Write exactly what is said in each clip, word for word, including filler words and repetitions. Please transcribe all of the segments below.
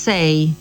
sei.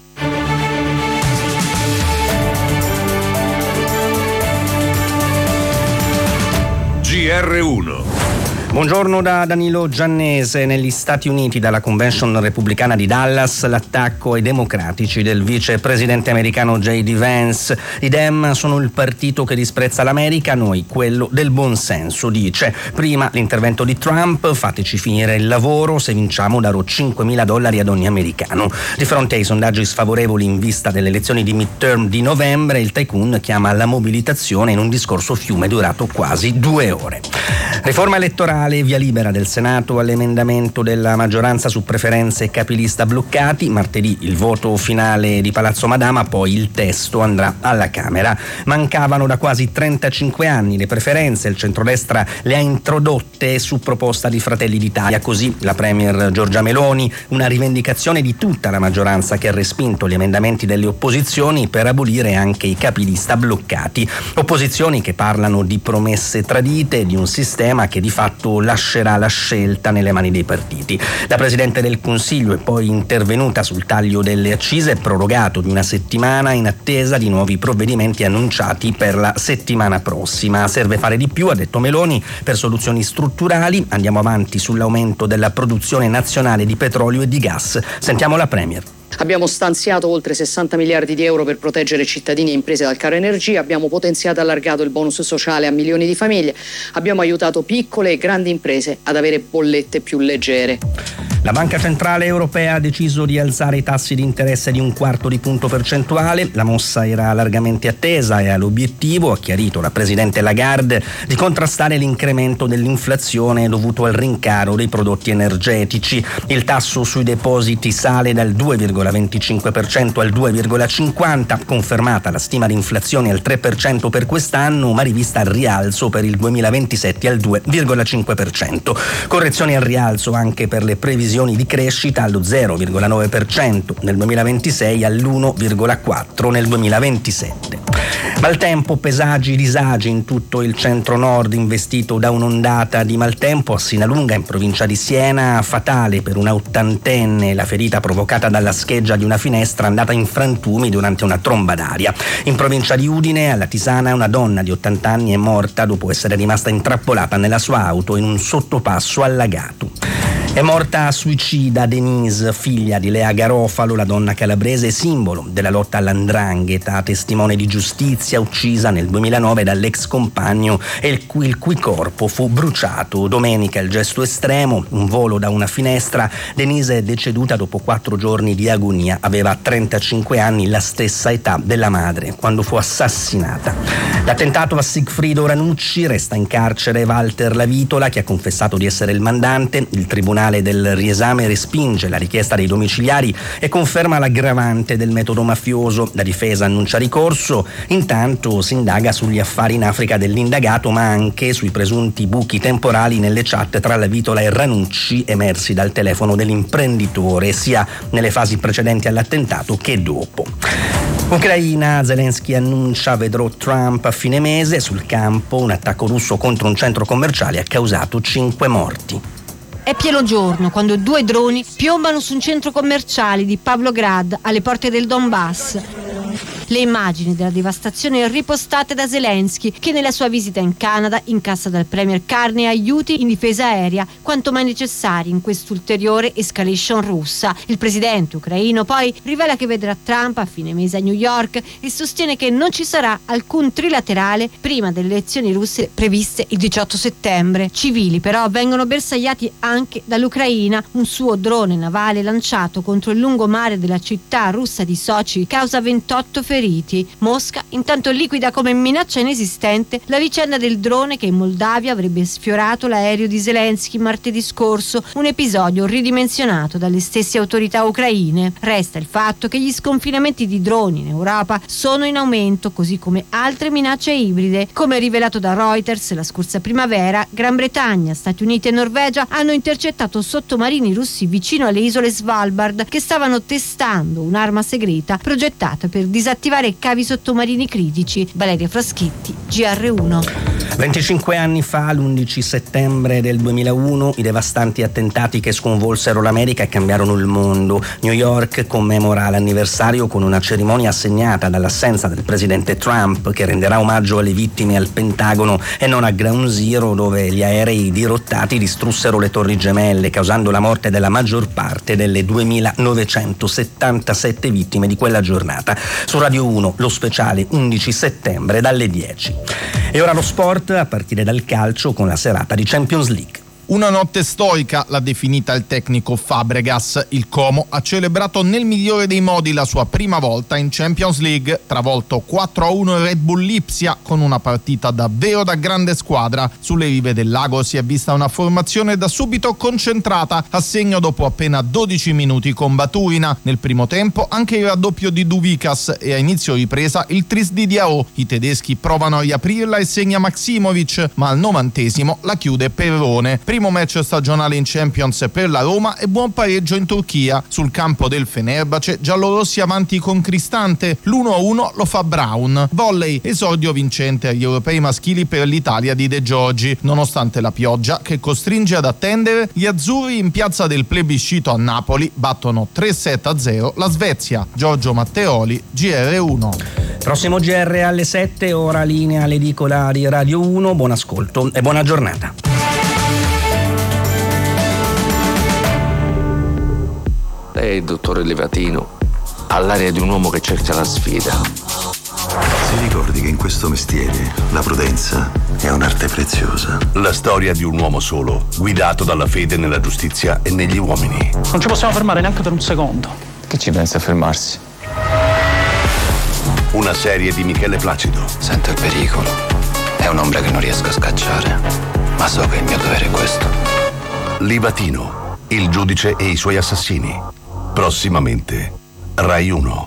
G R uno. Buongiorno da Danilo Giannese. Negli Stati Uniti, dalla convention repubblicana di Dallas, l'attacco ai democratici del vicepresidente americano J D Vance. I Dem sono il partito che disprezza l'America, noi quello del buonsenso, dice. Prima l'intervento di Trump: fateci finire il lavoro, se vinciamo darò cinquemila dollari ad ogni americano. Di fronte ai sondaggi sfavorevoli in vista delle elezioni di midterm di novembre, il tycoon chiama alla mobilitazione in un discorso fiume durato quasi due ore. Riforma elettorale, via libera del Senato all'emendamento della maggioranza su preferenze e capilista bloccati. Martedì il voto finale di Palazzo Madama, poi il testo andrà alla Camera. Mancavano da quasi trentacinque anni le preferenze, il centrodestra le ha introdotte su proposta di Fratelli d'Italia, così la premier Giorgia Meloni, una rivendicazione di tutta la maggioranza che ha respinto gli emendamenti delle opposizioni per abolire anche i capilista bloccati. Opposizioni che parlano di promesse tradite, di un sistema che di fatto lascerà la scelta nelle mani dei partiti. La Presidente del Consiglio è poi intervenuta sul taglio delle accise, prorogato di una settimana in attesa di nuovi provvedimenti annunciati per la settimana prossima. Serve fare di più, ha detto Meloni, per soluzioni strutturali. Andiamo avanti sull'aumento della produzione nazionale di petrolio e di gas. Sentiamo la Premier. Abbiamo stanziato oltre sessanta miliardi di euro per proteggere cittadini e imprese dal caro energia, abbiamo potenziato e allargato il bonus sociale a milioni di famiglie, abbiamo aiutato piccole e grandi imprese ad avere bollette più leggere. La Banca Centrale Europea ha deciso di alzare i tassi di interesse di un quarto di punto percentuale. La mossa era largamente attesa e ha l'obiettivo, ha chiarito la Presidente Lagarde, di contrastare l'incremento dell'inflazione dovuto al rincaro dei prodotti energetici. Il tasso sui depositi sale dal due virgola venticinque per cento al due virgola cinquanta per cento, confermata la stima di inflazione al tre per cento per quest'anno, ma rivista al rialzo per il duemilaventisette al due virgola cinque per cento. Correzioni al rialzo anche per le previsioni di crescita, allo zero virgola nove per cento nel duemilaventisei, all'uno virgola quattro per cento nel duemilaventisette. Maltempo, pesagi, disagi in tutto il centro-nord, investito da un'ondata di maltempo a Sinalunga, in provincia di Siena, fatale per una ottantenne, la ferita provocata dalla scheggia di una finestra andata in frantumi durante una tromba d'aria. In provincia di Udine, alla Tisana, una donna di ottanta anni è morta dopo essere rimasta intrappolata nella sua auto in un sottopasso allagato. È morta suicida Denise, figlia di Lea Garofalo, la donna calabrese simbolo della lotta all'andrangheta, testimone di giustizia, uccisa nel duemilanove dall'ex compagno e il cui, il cui corpo fu bruciato. Domenica il gesto estremo, un volo da una finestra. Denise è deceduta dopo quattro giorni di agonia. Aveva trentacinque anni, la stessa età della madre, quando fu assassinata. L'attentato a Sigfrido Ranucci, resta in carcere Walter Lavitola, che ha confessato di essere il mandante. Il tribunale del riesame respinge la richiesta dei domiciliari e conferma l'aggravante del metodo mafioso. La difesa annuncia ricorso. Intanto si indaga sugli affari in Africa dell'indagato, ma anche sui presunti buchi temporali nelle chat tra Lavitola e Ranucci emersi dal telefono dell'imprenditore, sia nelle fasi precedenti all'attentato che dopo. Ucraina, Zelensky annuncia vedrò Trump a fine mese. Sul campo un attacco russo contro un centro commerciale ha causato cinque morti. È pieno giorno quando due droni piombano su un centro commerciale di Pavlograd alle porte del Donbass. Le immagini della devastazione ripostate da Zelensky, che nella sua visita in Canada incassa dal premier Carney aiuti in difesa aerea quanto mai necessari in quest'ulteriore escalation russa. Il presidente ucraino poi rivela che vedrà Trump a fine mese a New York e sostiene che non ci sarà alcun trilaterale prima delle elezioni russe previste il diciotto settembre. Civili però vengono bersagliati anche dall'Ucraina. Un suo drone navale lanciato contro il lungomare della città russa di Sochi causa ventotto feriti. Mosca intanto liquida come minaccia inesistente la vicenda del drone che in Moldavia avrebbe sfiorato l'aereo di Zelensky martedì scorso, un episodio ridimensionato dalle stesse autorità ucraine. Resta il fatto che gli sconfinamenti di droni in Europa sono in aumento, così come altre minacce ibride. Come rivelato da Reuters, la scorsa primavera Gran Bretagna, Stati Uniti e Norvegia hanno intercettato sottomarini russi vicino alle isole Svalbard che stavano testando un'arma segreta progettata per disattivare cavi sottomarini critici. Valeria Fraschetti, G R uno. venticinque anni fa, l'undici settembre del duemilauno, i devastanti attentati che sconvolsero l'America e cambiarono il mondo. New York commemora l'anniversario con una cerimonia segnata dall'assenza del presidente Trump, che renderà omaggio alle vittime al Pentagono e non a Ground Zero, dove gli aerei dirottati distrussero le Torri Gemelle, causando la morte della maggior parte delle duemilanovecentosettantasette vittime di quella giornata. Su Radio uno, lo speciale undici settembre dalle dieci. E ora lo sport, a partire dal calcio con la serata di Champions League. Una notte stoica l'ha definita il tecnico Fabregas. Il Como ha celebrato nel migliore dei modi la sua prima volta in Champions League, travolto quattro a uno il Red Bull Lipsia con una partita davvero da grande squadra. Sulle rive del lago si è vista una formazione da subito concentrata, a segno dopo appena dodici minuti con Baturina. Nel primo tempo anche il raddoppio di Duvikas e a inizio ripresa il tris di Diao. I tedeschi provano a riaprirla e segna Maksimovic, ma al novantesimo la chiude Perrone. Primo match stagionale in Champions per la Roma e buon pareggio in Turchia. Sul campo del Fenerbahce giallorossi avanti con Cristante, l'uno a uno lo fa Brown. Volley, esordio vincente agli europei maschili per l'Italia di De Giorgi. Nonostante la pioggia che costringe ad attendere, gli azzurri in piazza del plebiscito a Napoli battono tre sette a zero la Svezia. Giorgio Matteoli, G R uno. Prossimo G R alle sette, ora linea all'edicola di Radio uno. Buon ascolto e buona giornata. Lei, dottore Livatino, ha l'aria di un uomo che cerca la sfida. Si ricordi che in questo mestiere la prudenza è un'arte preziosa. La storia di un uomo solo, guidato dalla fede nella giustizia e negli uomini. Non ci possiamo fermare neanche per un secondo. Che ci pensa a fermarsi? Una serie di Michele Placido. Sento il pericolo. È un'ombra che non riesco a scacciare, ma so che il mio dovere è questo. Livatino, il giudice e i suoi assassini. Prossimamente, Rai uno.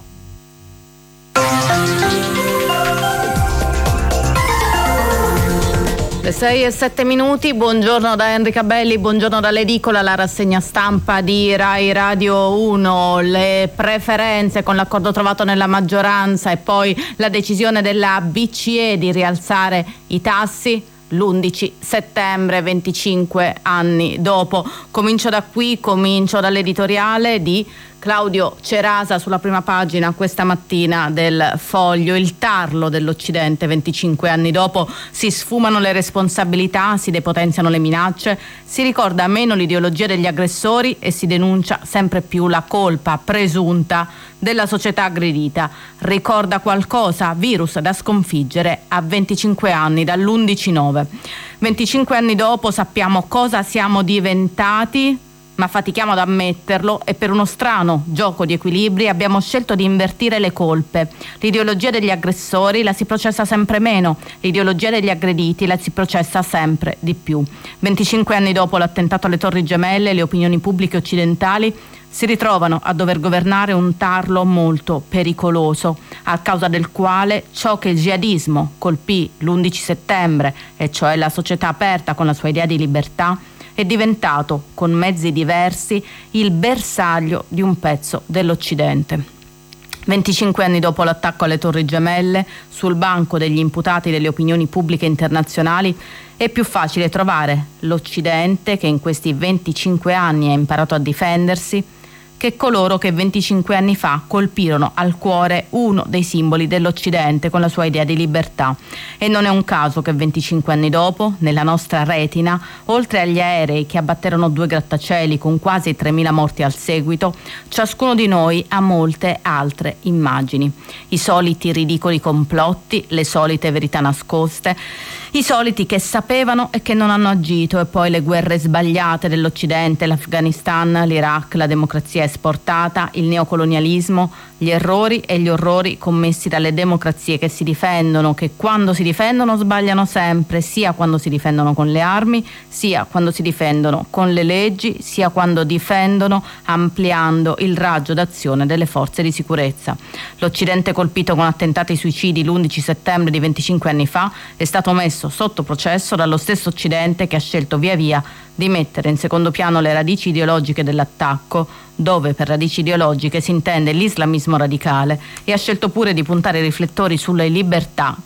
Le sei e sette minuti, buongiorno da Enrica Belli, buongiorno dall'edicola, la rassegna stampa di Rai Radio uno, le preferenze con l'accordo trovato nella maggioranza e poi la decisione della B C E di rialzare i tassi. L'undici settembre, venticinque anni dopo. Comincio da qui, comincio dall'editoriale di Claudio Cerasa sulla prima pagina questa mattina del Foglio. Il tarlo dell'Occidente, venticinque anni dopo, si sfumano le responsabilità, si depotenziano le minacce, si ricorda meno l'ideologia degli aggressori e si denuncia sempre più la colpa presunta della società aggredita. Ricorda qualcosa, virus da sconfiggere a venticinque anni dall'undici nove. venticinque anni dopo sappiamo cosa siamo diventati, ma fatichiamo ad ammetterlo e per uno strano gioco di equilibri abbiamo scelto di invertire le colpe. L'ideologia degli aggressori la si processa sempre meno, l'ideologia degli aggrediti la si processa sempre di più. venticinque anni dopo l'attentato alle Torri Gemelle, le opinioni pubbliche occidentali si ritrovano a dover governare un tarlo molto pericoloso, a causa del quale ciò che il jihadismo colpì l'undici settembre, e cioè la società aperta con la sua idea di libertà, è diventato, con mezzi diversi, il bersaglio di un pezzo dell'Occidente. venticinque anni dopo l'attacco alle Torri Gemelle, sul banco degli imputati delle opinioni pubbliche internazionali, è più facile trovare l'Occidente, che in questi venticinque anni ha imparato a difendersi, che coloro che venticinque anni fa colpirono al cuore uno dei simboli dell'Occidente con la sua idea di libertà. E non è un caso che venticinque anni dopo, nella nostra retina, oltre agli aerei che abbatterono due grattacieli con quasi tremila morti al seguito, ciascuno di noi ha molte altre immagini. I soliti ridicoli complotti, le solite verità nascoste, i soliti che sapevano e che non hanno agito, e poi le guerre sbagliate dell'Occidente, l'Afghanistan, l'Iraq, la democrazia esportata, il neocolonialismo, gli errori e gli orrori commessi dalle democrazie che si difendono, che quando si difendono sbagliano sempre, sia quando si difendono con le armi, sia quando si difendono con le leggi, sia quando difendono ampliando il raggio d'azione delle forze di sicurezza. L'Occidente colpito con attentati suicidi l'undici settembre di venticinque anni fa è stato messo sotto processo dallo stesso Occidente che ha scelto via via di mettere in secondo piano le radici ideologiche dell'attacco, dove per radici ideologiche si intende l'islamismo radicale, e ha scelto pure di puntare i riflettori sulle libertà